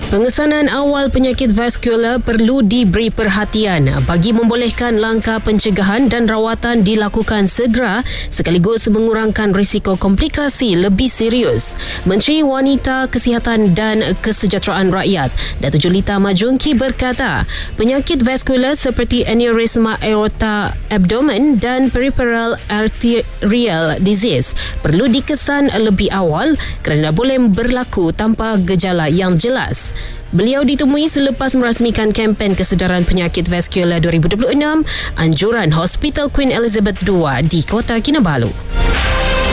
Pengesanan awal penyakit vaskular perlu diberi perhatian bagi membolehkan langkah pencegahan dan rawatan dilakukan segera sekaligus mengurangkan risiko komplikasi lebih serius. Menteri Wanita, Kesihatan dan Kesejahteraan Rakyat, Datuk Julita Majungki berkata, penyakit vaskular seperti aneurisma aorta abdomen dan peripheral arterial disease perlu dikesan lebih awal kerana boleh berlaku tanpa gejala yang jelas. Beliau ditemui selepas merasmikan kempen kesedaran penyakit vaskular 2026 anjuran Hospital Queen Elizabeth II di Kota Kinabalu.